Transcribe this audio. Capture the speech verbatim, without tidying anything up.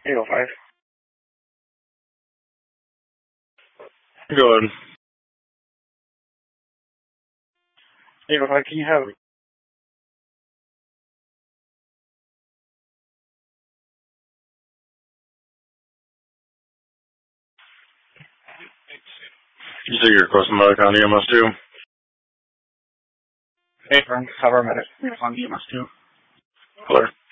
eight oh five. Go ahead. eight oh five, can you have You say you're requesting Valley County M S two? Hey, from cover medic on E M S two. Hello.